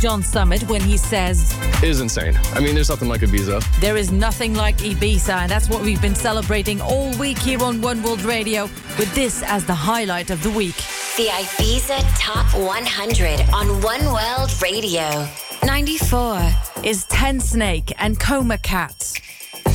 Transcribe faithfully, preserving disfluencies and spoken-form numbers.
John Summit when he says, It is insane. I mean, there's nothing like Ibiza. There is nothing like Ibiza, and that's what we've been celebrating all week here on One World Radio, with this as the highlight of the week. The Ibiza Top one hundred on One World Radio. ninety-four is Ten Snake and Coma Cat.